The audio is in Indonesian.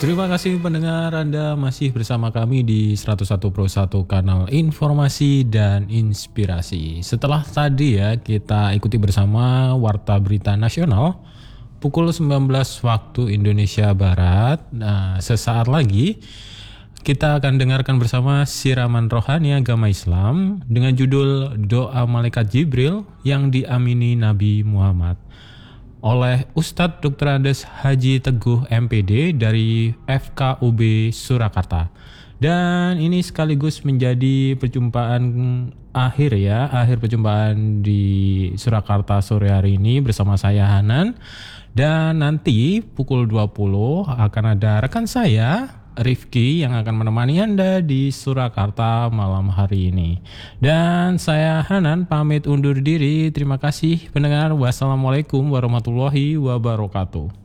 Terima kasih pendengar, Anda masih bersama kami di 101.1 kanal informasi dan inspirasi. Setelah tadi ya kita ikuti bersama Warta Berita Nasional pukul 19 waktu Indonesia Barat. Nah, sesaat lagi kita akan dengarkan bersama siraman rohani agama Islam dengan judul Doa Malaikat Jibril yang diamini Nabi Muhammad oleh Ustadz Dr. Andes Haji Teguh MPD dari FKUB Surakarta. Dan ini sekaligus menjadi perjumpaan akhir perjumpaan di Surakarta sore hari ini bersama saya Hanan. Dan nanti pukul 20 akan ada rekan saya Rifki yang akan menemani Anda di Surakarta malam hari ini. Dan saya Hanan pamit undur diri. Terima kasih pendengar. Wassalamualaikum warahmatullahi wabarakatuh.